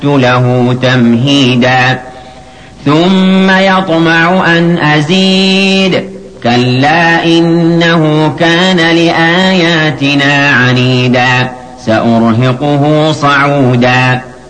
له تمهيدا ثم يطمع أن أزيد كلا إنه كان لآياتنا عنيدا سأرهقه صعودا